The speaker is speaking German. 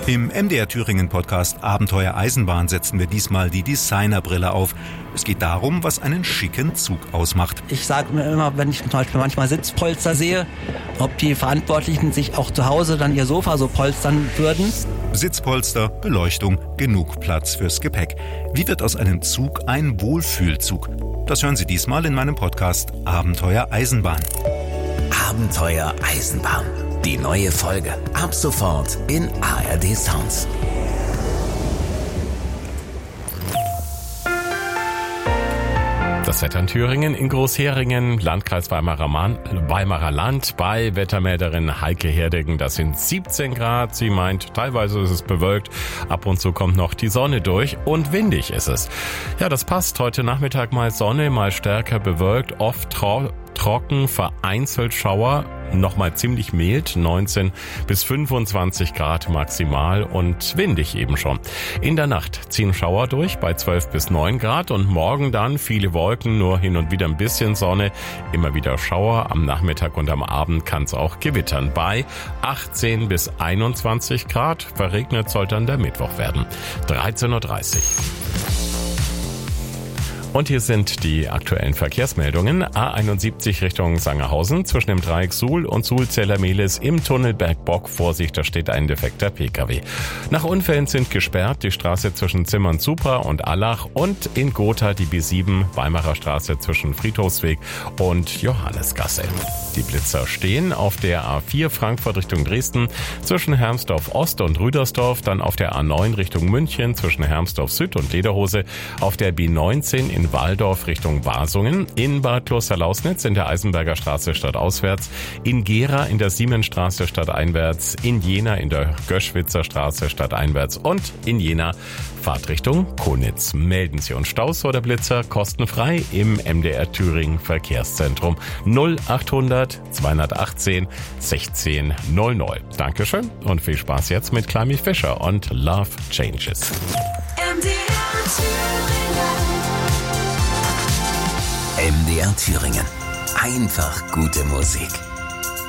Im MDR Thüringen Podcast Abenteuer Eisenbahn setzen wir diesmal die Designerbrille auf. Es geht darum, was einen schicken Zug ausmacht. Ich sage mir immer, wenn ich zum Beispiel manchmal Sitzpolster sehe, ob die Verantwortlichen sich auch zu Hause dann ihr Sofa so polstern würden. Sitzpolster, Beleuchtung, genug Platz fürs Gepäck. Wie wird aus einem Zug ein Wohlfühlzug? Das hören Sie diesmal in meinem Podcast Abenteuer Eisenbahn. Abenteuer Eisenbahn. Die neue Folge. Ab sofort in ARD Sounds. Das Wetter in Thüringen, in Großheringen, Landkreis Weimarer Land, bei Wettermelderin Heike Herdegen. Das sind 17 Grad. Sie meint, teilweise ist es bewölkt. Ab und zu kommt noch die Sonne durch und windig ist es. Ja, das passt. Heute Nachmittag mal Sonne, mal stärker bewölkt, oft trocken, vereinzelt Schauer. Nochmal ziemlich mild, 19 bis 25 Grad maximal und windig eben schon. In der Nacht ziehen Schauer durch bei 12 bis 9 Grad und morgen dann viele Wolken, nur hin und wieder ein bisschen Sonne, immer wieder Schauer. Am Nachmittag und am Abend kann es auch gewittern bei 18 bis 21 Grad. Verregnet soll dann der Mittwoch werden. 13.30 Uhr. Und hier sind die aktuellen Verkehrsmeldungen. A71 Richtung Sangerhausen zwischen dem Dreieck Suhl und Suhl-Zellermehlis im Tunnel Bergbock. Vorsicht, da steht ein defekter Pkw. Nach Unfällen sind gesperrt die Straße zwischen Zimmern-Supra und Allach und in Gotha die B7 Weimarer Straße zwischen Friedhofsweg und Johannesgasse. Die Blitzer stehen auf der A4 Frankfurt Richtung Dresden zwischen Hermsdorf Ost und Rüdersdorf, dann auf der A9 Richtung München zwischen Hermsdorf Süd und Lederhose, auf der B19 in Waldorf Richtung Basungen, in Bad Klosterlausnitz in der Eisenberger Straße stadtauswärts, in Gera in der Siemensstraße stadteinwärts, in Jena in der Göschwitzer Straße stadteinwärts und in Jena Fahrtrichtung Konitz. Melden Sie uns Staus oder Blitzer kostenfrei im MDR Thüringen Verkehrszentrum 0800 218 16 00. Dankeschön und viel Spaß jetzt mit Climby Fisher und Love Changes. MDR Thüringen. Einfach gute Musik.